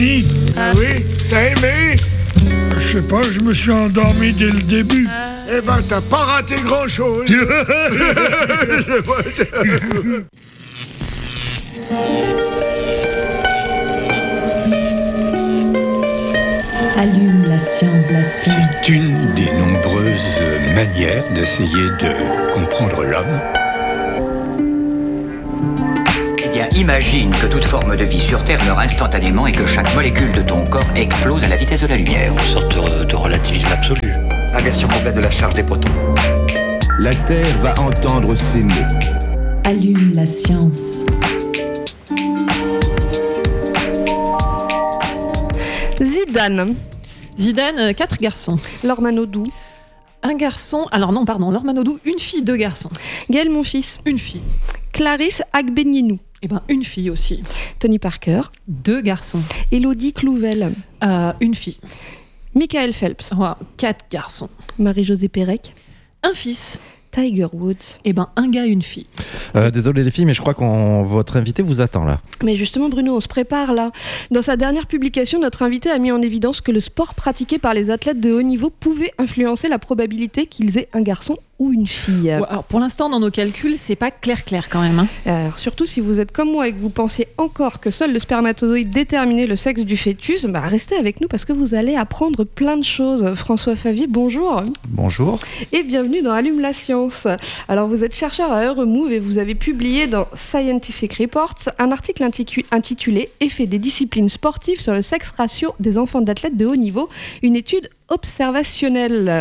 Ah oui, t'as aimé? Je sais pas, je me suis endormi dès le début. Eh ben, t'as pas raté grand-chose. Allume la science. C'est une des nombreuses manières d'essayer de comprendre l'homme. Eh bien, imagine que toute forme de vie sur Terre meurt instantanément et que chaque molécule de ton corps explose à la vitesse de la lumière. Une sorte de relativisme absolu. Inversion complète de la charge des protons. La Terre va entendre ces mots. Allume la science. Zidane, 4 garçons. Laure Manodou. Un garçon, alors non, pardon, Laure Manodou, une fille, 2 garçons. Gaël Monfils. Une fille. Clarisse Agbenienou. Eh ben, une fille aussi. Tony Parker. 2 garçons. Élodie Clouvel. Une fille. Michael Phelps. 4 garçons. Marie-Josée Pérec. Un fils. Tiger Woods. Eh ben, un gars, une fille. Désolé les filles, mais je crois que votre invité vous attend là. Mais justement Bruno, on se prépare là. Dans sa dernière publication, notre invité a mis en évidence que le sport pratiqué par les athlètes de haut niveau pouvait influencer la probabilité qu'ils aient un garçon ou une fille. Ouais, alors pour l'instant, dans nos calculs, c'est pas clair quand même. Alors, surtout si vous êtes comme moi et que vous pensez encore que seul le spermatozoïde déterminait le sexe du fœtus, restez avec nous parce que vous allez apprendre plein de choses. François Favier, bonjour. Bonjour. Et bienvenue dans Allume la science. Alors vous êtes chercheur à Euromove et vous avez publié dans Scientific Reports un article intitulé « Effet des disciplines sportives sur le sexe ratio des enfants d'athlètes de haut niveau, une étude observationnelle ».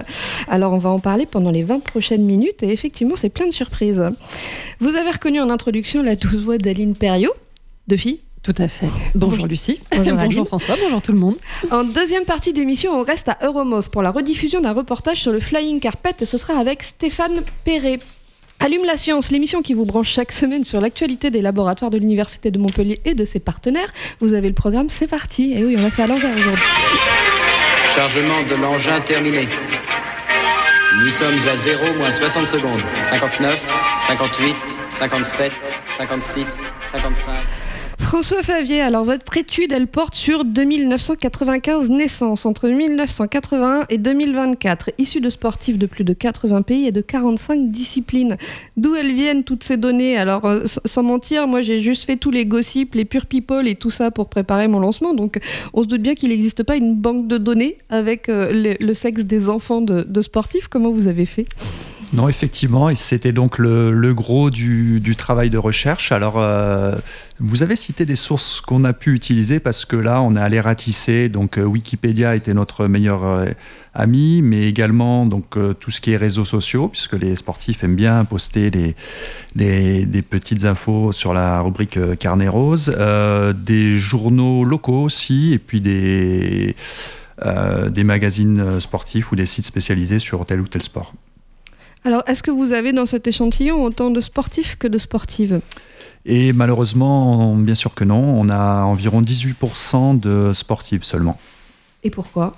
Alors on va en parler pendant les 20 prochaines minutes et effectivement c'est plein de surprises. Vous avez reconnu en introduction la douce voix d'Aline Perriot, de fille. Tout à fait. Bonjour Lucie. Bonjour François, bonjour tout le monde. En deuxième partie d'émission, on reste à Euromove pour la rediffusion d'un reportage sur le Flying Carpet et ce sera avec Stéphane Perret. Allume la science, l'émission qui vous branche chaque semaine sur l'actualité des laboratoires de l'Université de Montpellier et de ses partenaires. Vous avez le programme, c'est parti. Et oui, on l'a fait à l'envers aujourd'hui. Chargement de l'engin terminé. Nous sommes à 0 moins 60 secondes. 59, 58, 57, 56, 55... François Favier, alors votre étude, elle porte sur 2995 naissances entre 1981 et 2024, issues de sportifs de plus de 80 pays et de 45 disciplines. D'où elles viennent toutes ces données? Alors, sans mentir, moi j'ai juste fait tous les gossips, les pure people et tout ça pour préparer mon lancement, donc on se doute bien qu'il n'existe pas une banque de données avec le sexe des enfants de sportifs. Comment vous avez fait? Non, effectivement, et c'était donc le gros du travail de recherche. Alors, vous avez cité des sources qu'on a pu utiliser parce que là, on est allé ratisser. Donc, Wikipédia était notre meilleur ami, mais également donc tout ce qui est réseaux sociaux, puisque les sportifs aiment bien poster des petites infos sur la rubrique Carnet Rose, des journaux locaux aussi, et puis des magazines sportifs ou des sites spécialisés sur tel ou tel sport. Alors, est-ce que vous avez dans cet échantillon autant de sportifs que de sportives? Et malheureusement, bien sûr que non. On a environ 18% de sportives seulement. Et pourquoi?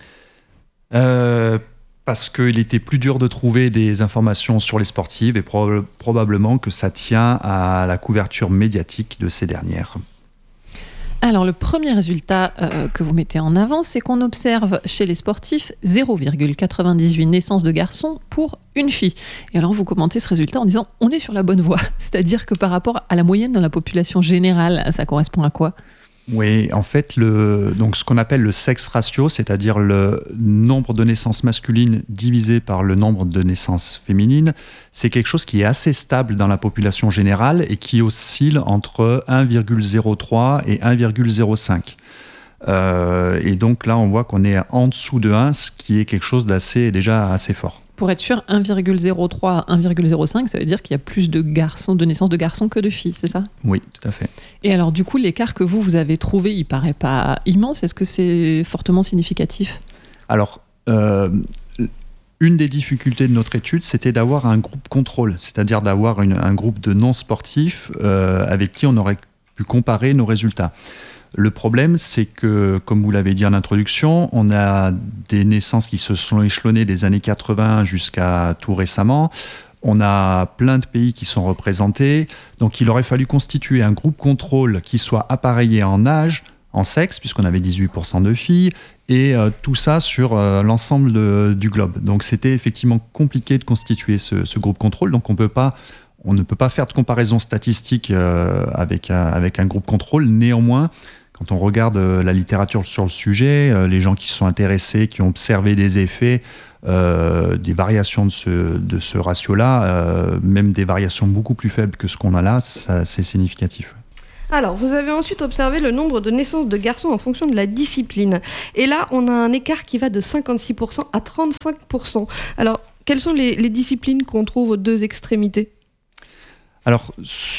Parce qu'il était plus dur de trouver des informations sur les sportives et probablement que ça tient à la couverture médiatique de ces dernières. Alors, le premier résultat que vous mettez en avant, c'est qu'on observe chez les sportifs 0,98 naissances de garçons pour une fille. Et alors, vous commentez ce résultat en disant « on est sur la bonne voie ». C'est-à-dire que par rapport à la moyenne dans la population générale, ça correspond à quoi ? Oui, en fait, donc ce qu'on appelle le sexe ratio, c'est-à-dire le nombre de naissances masculines divisé par le nombre de naissances féminines, c'est quelque chose qui est assez stable dans la population générale et qui oscille entre 1,03 et 1,05. Et donc là, on voit qu'on est en dessous de 1, ce qui est quelque chose déjà assez fort. Pour être sûr, 1,03 à 1,05, ça veut dire qu'il y a plus de naissances de garçons que de filles, c'est ça? Oui, tout à fait. Et alors, du coup, l'écart que vous avez trouvé, il paraît pas immense. Est-ce que c'est fortement significatif? Alors, une des difficultés de notre étude, c'était d'avoir un groupe contrôle, c'est-à-dire d'avoir un groupe de non-sportifs avec qui on aurait pu comparer nos résultats. Le problème, c'est que, comme vous l'avez dit en introduction, on a des naissances qui se sont échelonnées des années 80 jusqu'à tout récemment. On a plein de pays qui sont représentés. Donc, il aurait fallu constituer un groupe contrôle qui soit appareillé en âge, en sexe, puisqu'on avait 18% de filles, et tout ça sur l'ensemble du globe. Donc c'était effectivement compliqué de constituer ce groupe contrôle, donc on ne peut pas faire de comparaison statistique avec un groupe contrôle. Néanmoins, quand on regarde la littérature sur le sujet, les gens qui se sont intéressés, qui ont observé des effets, des variations de ce ratio-là, même des variations beaucoup plus faibles que ce qu'on a là, c'est significatif. Alors, vous avez ensuite observé le nombre de naissances de garçons en fonction de la discipline. Et là, on a un écart qui va de 56% à 35%. Alors, quelles sont les disciplines qu'on trouve aux deux extrémités ? Alors,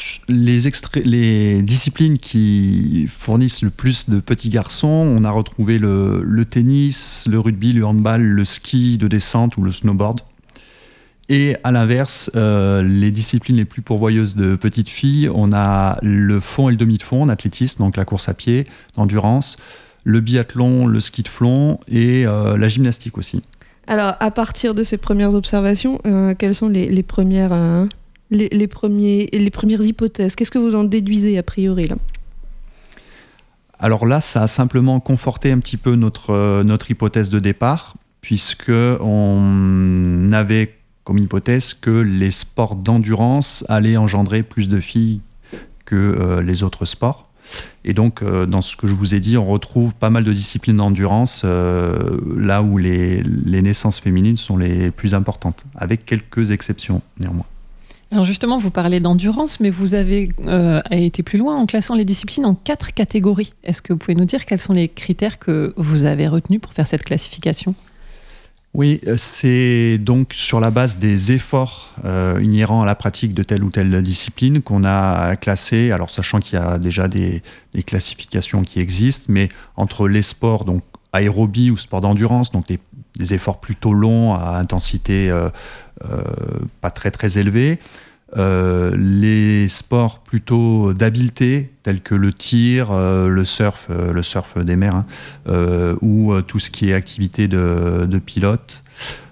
les disciplines qui fournissent le plus de petits garçons, on a retrouvé le tennis, le rugby, le handball, le ski de descente ou le snowboard. Et à l'inverse, les disciplines les plus pourvoyeuses de petites filles, on a le fond et le demi de fond en athlétisme, donc la course à pied, l'endurance, le biathlon, le ski de fond et la gymnastique aussi. Alors, à partir de ces premières observations, quelles sont les premières hypothèses ? Qu'est-ce que vous en déduisez a priori là ? Alors là, ça a simplement conforté un petit peu notre hypothèse de départ, puisqu'on avait comme hypothèse que les sports d'endurance allaient engendrer plus de filles que les autres sports. Et donc, dans ce que je vous ai dit, on retrouve pas mal de disciplines d'endurance là où les naissances féminines sont les plus importantes, avec quelques exceptions néanmoins. Alors justement, vous parlez d'endurance, mais vous avez été plus loin en classant les disciplines en 4 catégories. Est-ce que vous pouvez nous dire quels sont les critères que vous avez retenus pour faire cette classification ? Oui, c'est donc sur la base des efforts inhérents à la pratique de telle ou telle discipline qu'on a classé, alors sachant qu'il y a déjà des classifications qui existent, mais entre les sports donc aérobie ou sport d'endurance, donc des efforts plutôt longs à intensité pas très très élevée, les sports plutôt d'habileté tels que le tir, le surf des mers, ou tout ce qui est activité de pilote.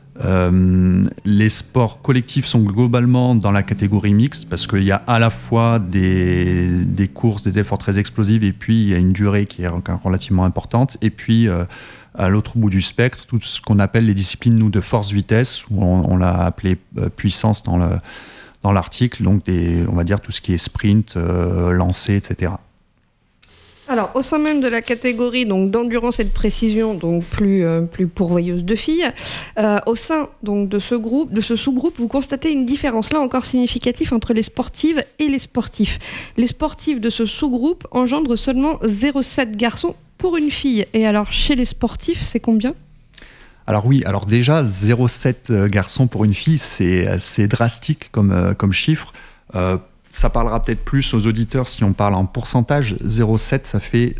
Les sports collectifs sont globalement dans la catégorie mixte parce qu'il y a à la fois des courses, des efforts très explosifs et puis il y a une durée qui est relativement importante et puis à l'autre bout du spectre, tout ce qu'on appelle les disciplines de force-vitesse, où on l'a appelé puissance dans l'article, donc on va dire tout ce qui est sprint, lancer, etc. Alors, au sein même de la catégorie donc, d'endurance et de précision, donc plus pourvoyeuse de filles, au sein donc, de ce sous-groupe, vous constatez une différence là encore significative entre les sportives et les sportifs. Les sportifs de ce sous-groupe engendrent seulement 0,7 garçons pour une fille. Et alors, chez les sportifs, c'est combien ? Alors oui, alors déjà 0,7 garçons pour une fille, c'est drastique comme chiffre. Ça parlera peut-être plus aux auditeurs si on parle en pourcentage. 0,7, ça fait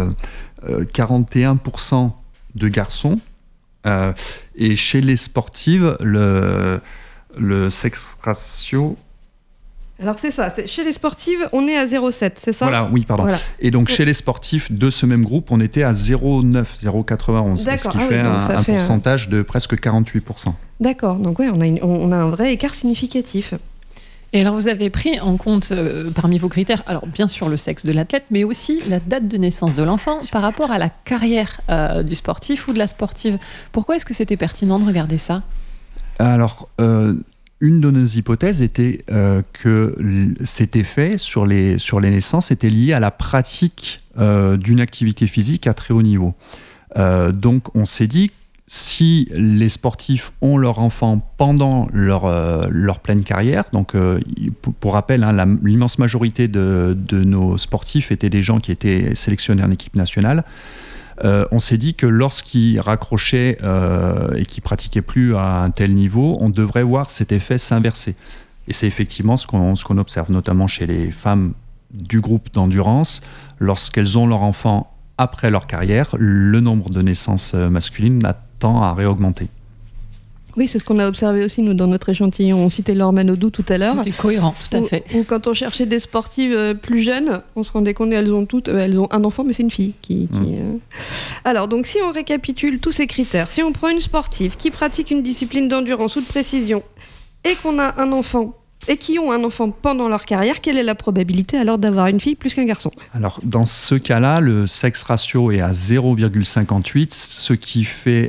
41% de garçons. Et chez les sportives, le sex ratio... Alors c'est ça, chez les sportives, on est à 0,7, c'est ça ? Voilà, oui, pardon. Voilà. Et donc chez les sportifs de ce même groupe, on était à 0,9, 0,91, ce qui fait un pourcentage de presque 48%. D'accord, donc ouais, on a un vrai écart significatif. Et alors vous avez pris en compte parmi vos critères, alors bien sûr le sexe de l'athlète, mais aussi la date de naissance de l'enfant par rapport à la carrière du sportif ou de la sportive. Pourquoi est-ce que c'était pertinent de regarder ça ? Alors... une de nos hypothèses était que cet effet sur les naissances était lié à la pratique d'une activité physique à très haut niveau. Donc on s'est dit, si les sportifs ont leur enfant pendant leur pleine carrière, donc pour rappel, l'immense majorité de nos sportifs étaient des gens qui étaient sélectionnés en équipe nationale, on s'est dit que lorsqu'ils raccrochaient et qu'ils pratiquaient plus à un tel niveau, on devrait voir cet effet s'inverser. Et c'est effectivement ce qu'on observe, notamment chez les femmes du groupe d'endurance. Lorsqu'elles ont leur enfant après leur carrière, le nombre de naissances masculines tend à réaugmenter. Oui, c'est ce qu'on a observé aussi, nous, dans notre échantillon. On citait Laure Manodou tout à l'heure. C'était cohérent, tout à fait. Ou quand on cherchait des sportives plus jeunes, on se rendait compte qu'elles ont un enfant, mais c'est une fille. Alors, donc, si on récapitule tous ces critères, si on prend une sportive qui pratique une discipline d'endurance ou de précision et qu'on a un enfant et qui ont un enfant pendant leur carrière, quelle est la probabilité alors d'avoir une fille plus qu'un garçon ? Alors, dans ce cas-là, le sexe ratio est à 0,58, ce qui fait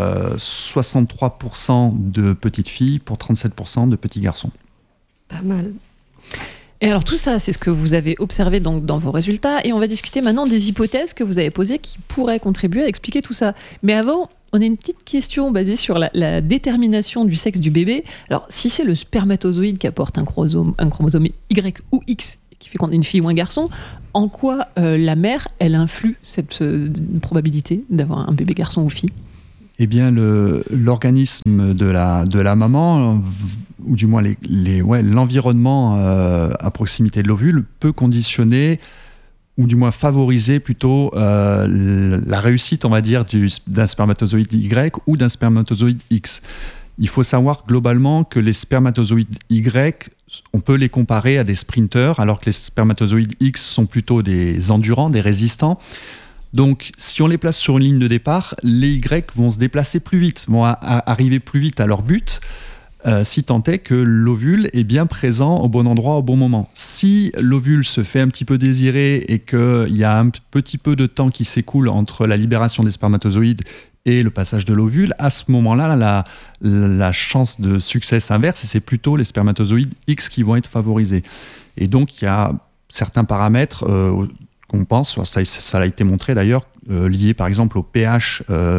63% de petites filles pour 37% de petits garçons. Pas mal. Et alors tout ça, c'est ce que vous avez observé donc dans vos résultats, et on va discuter maintenant des hypothèses que vous avez posées qui pourraient contribuer à expliquer tout ça. Mais avant, on a une petite question basée sur la détermination du sexe du bébé. Alors si c'est le spermatozoïde qui apporte un chromosome Y ou X, qui fait qu'on est une fille ou un garçon, en quoi la mère, elle influe cette probabilité d'avoir un bébé garçon ou fille ? Eh bien, l'organisme de la maman, ou du moins l'environnement à proximité de l'ovule, peut conditionner, ou du moins favoriser plutôt la réussite, on va dire, d'un spermatozoïde Y ou d'un spermatozoïde X. Il faut savoir globalement que les spermatozoïdes Y, on peut les comparer à des sprinteurs, alors que les spermatozoïdes X sont plutôt des endurants, des résistants. Donc, si on les place sur une ligne de départ, les Y vont se déplacer plus vite, vont arriver plus vite à leur but, si tant est que l'ovule est bien présent au bon endroit au bon moment. Si l'ovule se fait un petit peu désirer et qu'il y a un petit peu de temps qui s'écoule entre la libération des spermatozoïdes et le passage de l'ovule, à ce moment-là, la chance de succès s'inverse et c'est plutôt les spermatozoïdes X qui vont être favorisés. Et donc, il y a certains paramètres qu'on pense, ça a été montré d'ailleurs, lié par exemple au pH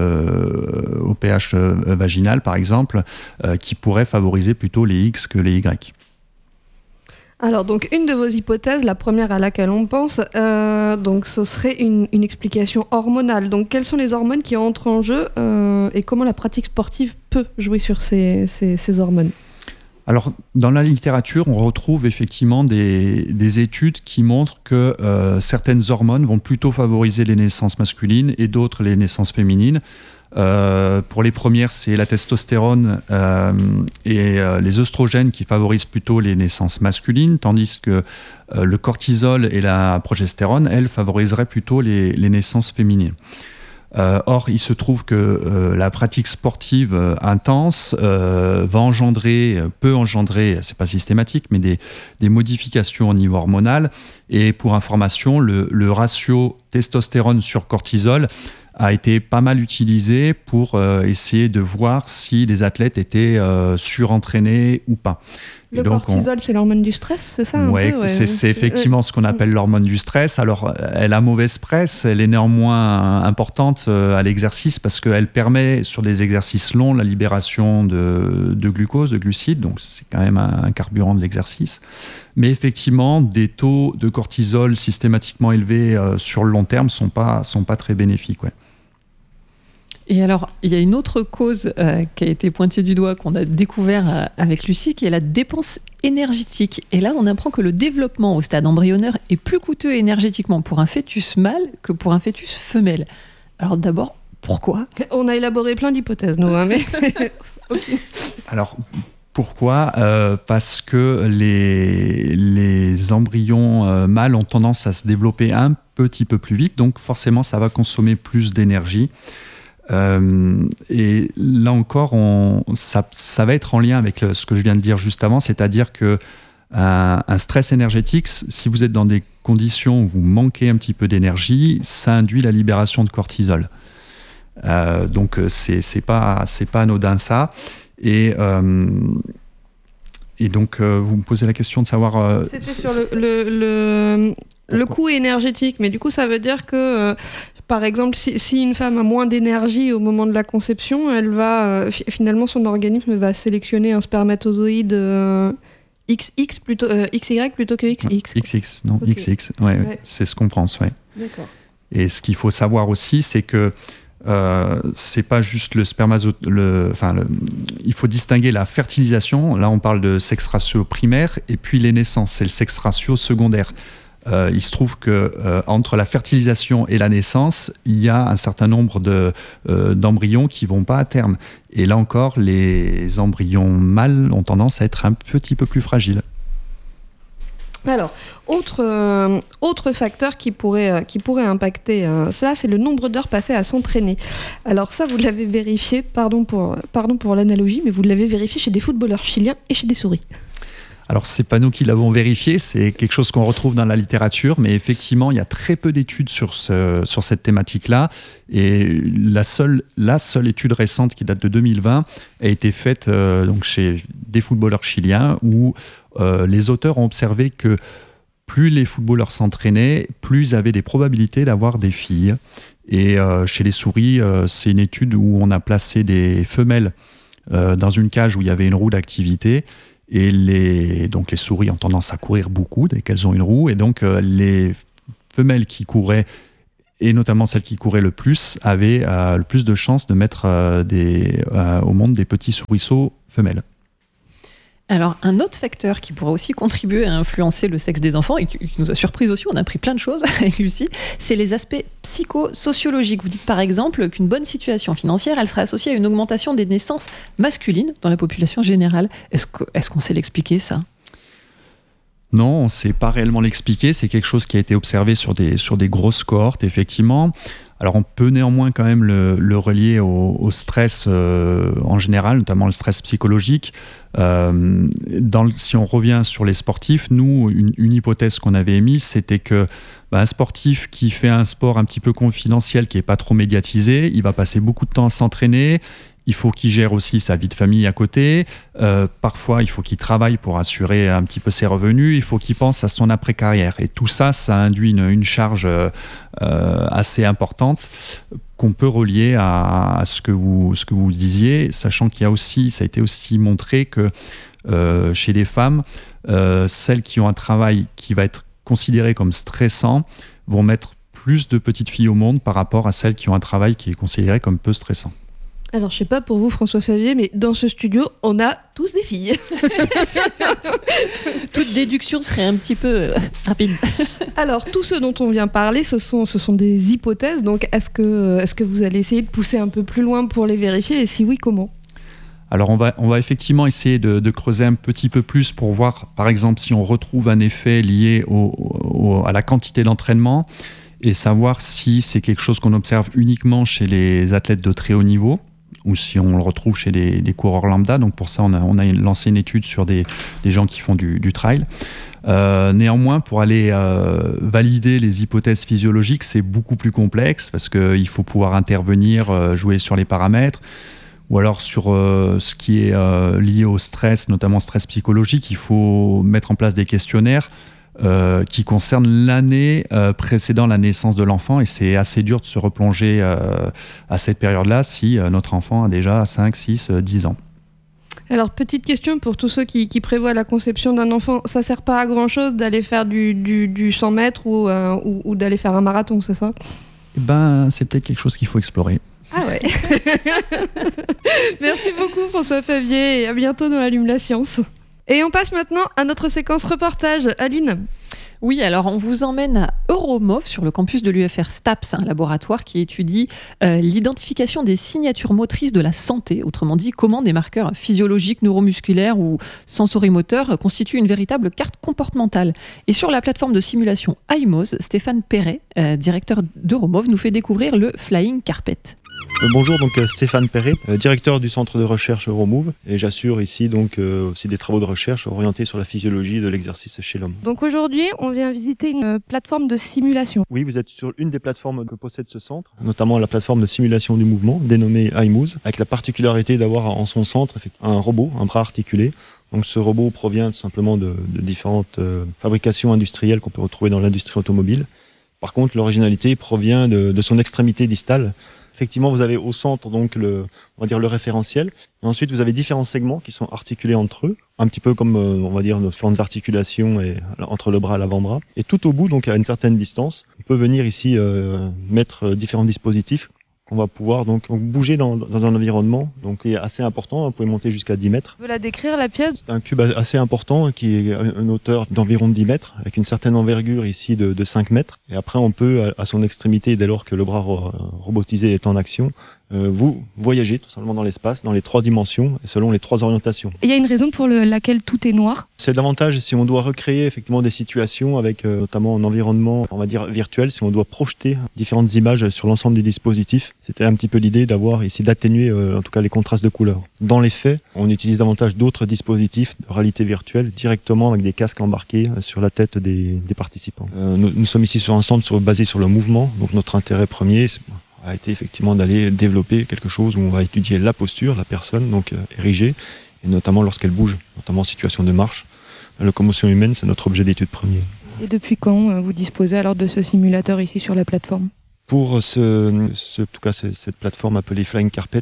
vaginal par exemple, qui pourrait favoriser plutôt les X que les Y. Alors donc une de vos hypothèses, la première à laquelle on pense, donc ce serait une explication hormonale. Donc quelles sont les hormones qui entrent en jeu et comment la pratique sportive peut jouer sur ces hormones ? Alors, dans la littérature, on retrouve effectivement des études qui montrent que certaines hormones vont plutôt favoriser les naissances masculines et d'autres les naissances féminines. Pour les premières, c'est la testostérone et les œstrogènes qui favorisent plutôt les naissances masculines, tandis que le cortisol et la progestérone, elles, favoriseraient plutôt les naissances féminines. Or, il se trouve que la pratique sportive intense peut engendrer, c'est pas systématique, mais des modifications au niveau hormonal. Et pour information, le ratio testostérone sur cortisol a été pas mal utilisé pour essayer de voir si les athlètes étaient surentraînés ou pas. Le cortisol, c'est l'hormone du stress, c'est ça ? Oui, c'est effectivement ce qu'on appelle l'hormone du stress. Alors, elle a mauvaise presse, elle est néanmoins importante à l'exercice parce qu'elle permet, sur des exercices longs, la libération de glucose, de glucides, donc c'est quand même un carburant de l'exercice. Mais effectivement, des taux de cortisol systématiquement élevés sur le long terme sont pas très bénéfiques. Ouais. Et alors, il y a une autre cause qui a été pointée du doigt, qu'on a découvert avec Lucie, qui est la dépense énergétique. Et là, on apprend que le développement au stade embryonnaire est plus coûteux énergétiquement pour un fœtus mâle que pour un fœtus femelle. Alors d'abord, pourquoi ? On a élaboré plein d'hypothèses, nous. Mais... okay. Alors, pourquoi ? Parce que les embryons mâles ont tendance à se développer un petit peu plus vite, donc forcément, ça va consommer plus d'énergie. Et là encore, ça va être en lien avec ce que je viens de dire juste avant, c'est-à-dire que un stress énergétique, si vous êtes dans des conditions où vous manquez un petit peu d'énergie, ça induit la libération de cortisol. Donc c'est pas anodin ça. Et donc vous me posez la question de savoir. C'était sur le coût énergétique, mais du coup ça veut dire que par exemple, si une femme a moins d'énergie au moment de la conception, elle va finalement son organisme va sélectionner un spermatozoïde XX plutôt XY plutôt que XX. XX, non, okay. XX, ouais. C'est ce qu'on pense, ouais. D'accord. Et ce qu'il faut savoir aussi, c'est que c'est pas juste le il faut distinguer la fertilisation. Là, on parle de sexe ratio primaire, et puis les naissances, c'est le sexe ratio secondaire. Il se trouve que entre la fertilisation et la naissance, il y a un certain nombre d'embryons qui vont pas à terme. Et là encore, les embryons mâles ont tendance à être un petit peu plus fragiles. Alors, autre facteur qui pourrait impacter ça, c'est le nombre d'heures passées à s'entraîner. Alors ça, vous l'avez vérifié, pardon pour l'analogie, mais vous l'avez vérifié chez des footballeurs chiliens et chez des souris. Alors, c'est pas nous qui l'avons vérifié, c'est quelque chose qu'on retrouve dans la littérature, mais effectivement, il y a très peu d'études sur cette thématique-là. Et la seule étude récente qui date de 2020 a été faite donc chez des footballeurs chiliens où les auteurs ont observé que plus les footballeurs s'entraînaient, plus ils avaient des probabilités d'avoir des filles. Et chez les souris, c'est une étude où on a placé des femelles dans une cage où il y avait une roue d'activité. Et les souris ont tendance à courir beaucoup dès qu'elles ont une roue. Et donc, les femelles qui couraient, et notamment celles qui couraient le plus, avaient le plus de chances de mettre au monde des petits souriceaux femelles. Alors, un autre facteur qui pourrait aussi contribuer à influencer le sexe des enfants, et qui nous a surpris aussi, on a appris plein de choses avec Lucie, c'est les aspects psychosociologiques. Vous dites par exemple qu'une bonne situation financière, elle serait associée à une augmentation des naissances masculines dans la population générale. Est-ce qu'on sait l'expliquer, ça ? Non, on ne sait pas réellement l'expliquer. C'est quelque chose qui a été observé sur des grosses cohortes, effectivement. Alors, on peut néanmoins quand même le relier au stress en général, notamment le stress psychologique. Si on revient sur les sportifs, nous, une hypothèse qu'on avait émise, c'était que un sportif qui fait un sport un petit peu confidentiel, qui n'est pas trop médiatisé, il va passer beaucoup de temps à s'entraîner. Il faut qu'il gère aussi sa vie de famille à côté. Parfois, il faut qu'il travaille pour assurer un petit peu ses revenus. Il faut qu'il pense à son après-carrière. Et tout ça, ça induit une charge assez importante qu'on peut relier à ce que vous disiez, sachant qu'il y a aussi, ça a été aussi montré que chez les femmes, celles qui ont un travail qui va être considéré comme stressant vont mettre plus de petites filles au monde par rapport à celles qui ont un travail qui est considéré comme peu stressant. Alors, je sais pas pour vous, François-Xavier, mais dans ce studio, on a tous des filles. Toute déduction serait un petit peu rapide. Alors, tout ce dont on vient parler, ce sont des hypothèses. Donc, est-ce que vous allez essayer de pousser un peu plus loin pour les vérifier ? Et si oui, comment ? Alors, on va effectivement essayer de creuser un petit peu plus pour voir, par exemple, si on retrouve un effet lié à la quantité d'entraînement et savoir si c'est quelque chose qu'on observe uniquement chez les athlètes de très haut niveau ou si on le retrouve chez des coureurs lambda. Donc pour ça, on a lancé une étude sur des gens qui font du trail. Néanmoins, pour aller valider les hypothèses physiologiques, c'est beaucoup plus complexe parce qu'il faut pouvoir intervenir, jouer sur les paramètres. Ou alors sur ce qui est lié au stress, notamment stress psychologique, il faut mettre en place des questionnaires qui concernent l'année précédant la naissance de l'enfant, et c'est assez dur de se replonger à cette période-là si notre enfant a déjà 5, 6, 10 ans. Alors, petite question pour tous ceux qui prévoient la conception d'un enfant, ça sert pas à grand-chose d'aller faire du 100 mètres ou d'aller faire un marathon, c'est ça ? C'est peut-être quelque chose qu'il faut explorer. Ah ouais. Merci beaucoup François-Xavier et à bientôt dans Allume la science. Et on passe maintenant à notre séquence reportage. Aline ? Oui, alors on vous emmène à Euromov sur le campus de l'UFR STAPS, un laboratoire qui étudie l'identification des signatures motrices de la santé. Autrement dit, comment des marqueurs physiologiques, neuromusculaires ou sensorimoteurs constituent une véritable carte comportementale. Et sur la plateforme de simulation iMOS, Stéphane Perret, directeur d'Euromov, nous fait découvrir le Flying Carpet. Bonjour, donc Stéphane Perret, directeur du centre de recherche Euromove, et j'assure ici donc aussi des travaux de recherche orientés sur la physiologie de l'exercice chez l'homme. Donc aujourd'hui, on vient visiter une plateforme de simulation. Oui, vous êtes sur une des plateformes que possède ce centre, notamment la plateforme de simulation du mouvement dénommée iMOS, avec la particularité d'avoir en son centre un robot, un bras articulé. Donc ce robot provient tout simplement de différentes fabrications industrielles qu'on peut retrouver dans l'industrie automobile. Par contre, l'originalité provient de son extrémité distale. Effectivement, vous avez au centre donc le référentiel. Et ensuite, vous avez différents segments qui sont articulés entre eux, un petit peu comme nos différentes articulations entre le bras et l'avant-bras. Et tout au bout, donc à une certaine distance, on peut venir ici mettre différents dispositifs qu'on va pouvoir donc bouger dans un environnement donc qui est assez important. Vous pouvez monter jusqu'à 10 mètres. Vous pouvez la décrire, la pièce ? C'est un cube assez important qui est une hauteur d'environ 10 mètres, avec une certaine envergure ici de 5 mètres. Et après, on peut, à son extrémité, dès lors que le bras robotisé est en action, vous voyagez tout simplement dans l'espace, dans les 3 dimensions, et selon les 3 orientations. Il y a une raison pour laquelle tout est noir? C'est davantage si on doit recréer effectivement des situations avec notamment un environnement, on va dire virtuel, si on doit projeter différentes images sur l'ensemble du dispositif. C'était un petit peu l'idée d'avoir ici d'atténuer en tout cas les contrastes de couleurs. Dans les faits, on utilise davantage d'autres dispositifs de réalité virtuelle directement avec des casques embarqués sur la tête des participants. Nous sommes ici sur un centre basé sur le mouvement, donc notre intérêt premier a été effectivement d'aller développer quelque chose où on va étudier la posture, la personne, donc érigée, et notamment lorsqu'elle bouge, notamment en situation de marche. La locomotion humaine, c'est notre objet d'étude premier. Et depuis quand vous disposez alors de ce simulateur ici sur la plateforme? Pour cette plateforme appelée Flying Carpet,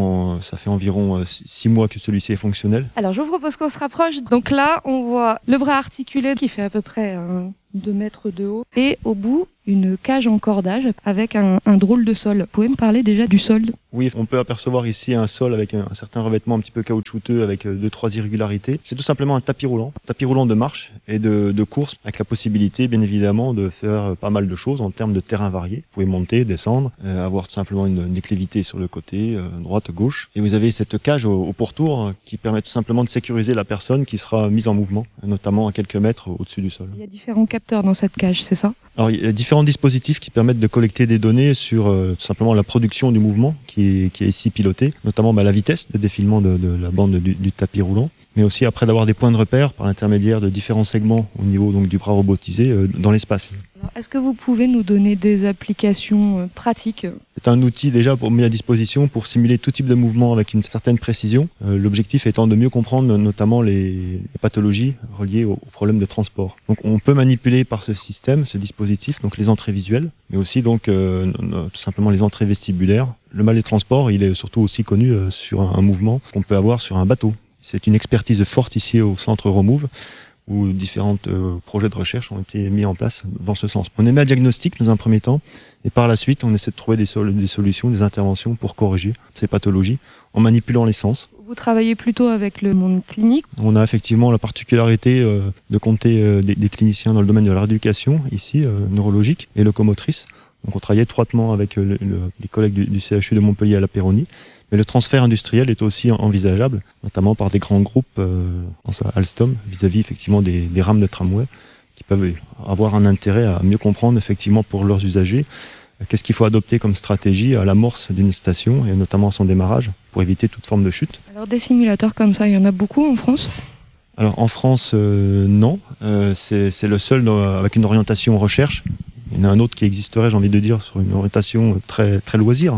ça fait environ 6 mois que celui-ci est fonctionnel. Alors je vous propose qu'on se rapproche. Donc là, on voit le bras articulé qui fait à peu près 2 mètres de haut, et au bout, une cage en cordage avec un drôle de sol. Vous pouvez me parler déjà du sol? Oui, on peut apercevoir ici un sol avec un certain revêtement un petit peu caoutchouteux avec 2-3 irrégularités. C'est tout simplement un tapis roulant de marche et de course, avec la possibilité bien évidemment de faire pas mal de choses en termes de terrain varié. Vous pouvez monter, descendre, avoir tout simplement une déclivité sur le côté, droite, gauche. Et vous avez cette cage au pourtour qui permet tout simplement de sécuriser la personne qui sera mise en mouvement, notamment à quelques mètres au-dessus du sol. Il y a différents capteurs dans cette cage, c'est ça? Alors, il y a différents dispositifs qui permettent de collecter des données sur tout simplement la production du mouvement qui est ici piloté, notamment la vitesse de défilement de la bande du tapis roulant, mais aussi après d'avoir des points de repère par l'intermédiaire de différents segments au niveau donc du bras robotisé dans l'espace. Alors, est-ce que vous pouvez nous donner des applications pratiques? C'est un outil déjà mis à disposition pour simuler tout type de mouvement avec une certaine précision. L'objectif étant de mieux comprendre notamment les pathologies reliées aux problèmes de transport. Donc on peut manipuler par ce système, ce dispositif, donc les entrées visuelles, mais aussi donc tout simplement les entrées vestibulaires. Le mal des transports, il est surtout aussi connu sur un mouvement qu'on peut avoir sur un bateau. C'est une expertise forte ici au centre Remove, où différents projets de recherche ont été mis en place dans ce sens. On émet un diagnostic dans un premier temps, et par la suite, on essaie de trouver des solutions, des interventions pour corriger ces pathologies en manipulant les sens. Vous travaillez plutôt avec le monde clinique? On a effectivement la particularité de compter des cliniciens dans le domaine de la rééducation, ici, neurologique et locomotrice. Donc on travaille étroitement avec les collègues du CHU de Montpellier à la Péronie. Mais le transfert industriel est aussi envisageable, notamment par des grands groupes, pense à Alstom, vis-à-vis effectivement des rames de tramway, qui peuvent avoir un intérêt à mieux comprendre effectivement pour leurs usagers qu'est-ce qu'il faut adopter comme stratégie à l'amorce d'une station et notamment à son démarrage pour éviter toute forme de chute. Alors des simulateurs comme ça, il y en a beaucoup en France? Alors en France, non. C'est le seul avec une orientation recherche. Il y en a un autre qui existerait, j'ai envie de dire, sur une orientation très, très loisir.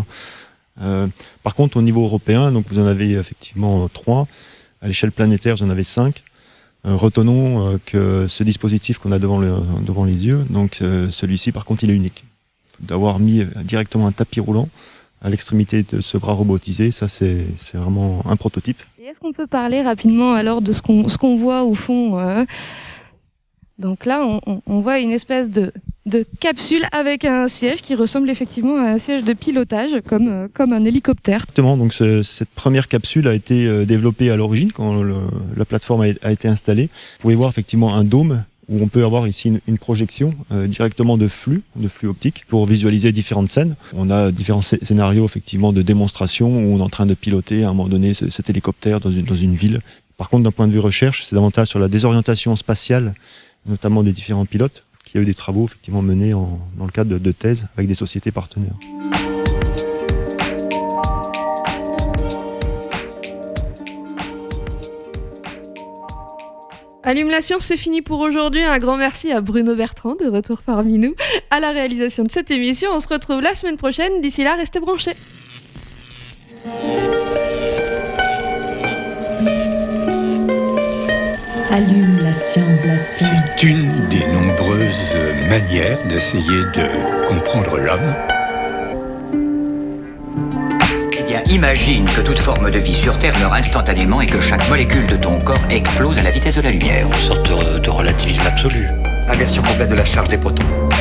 Par contre, au niveau européen, donc vous en avez effectivement 3. À l'échelle planétaire, vous en avez 5. Retenons que ce dispositif qu'on a devant les yeux, donc celui-ci, par contre, il est unique. D'avoir mis directement un tapis roulant à l'extrémité de ce bras robotisé, ça c'est vraiment un prototype. Et est-ce qu'on peut parler rapidement alors de ce qu'on voit au fond Donc là, on voit une espèce de capsule avec un siège qui ressemble effectivement à un siège de pilotage, comme un hélicoptère. Exactement, donc cette première capsule a été développée à l'origine, quand la plateforme a été installée. Vous pouvez voir effectivement un dôme, où on peut avoir ici une projection directement de flux optique, pour visualiser différentes scènes. On a différents scénarios effectivement de démonstration, où on est en train de piloter à un moment donné cet hélicoptère dans une ville. Par contre, d'un point de vue recherche, c'est davantage sur la désorientation spatiale, notamment des différents pilotes, qui a eu des travaux effectivement menés dans le cadre de thèses avec des sociétés partenaires. Allume la science, c'est fini pour aujourd'hui. Un grand merci à Bruno Bertrand, de retour parmi nous, à la réalisation de cette émission. On se retrouve la semaine prochaine. D'ici là, restez branchés. Allume la science. C'est une des nombreuses manières d'essayer de comprendre l'homme. Eh bien, imagine que toute forme de vie sur Terre meurt instantanément et que chaque molécule de ton corps explose à la vitesse de la lumière. Une sorte de relativisme absolu. Inversion complète de la charge des protons.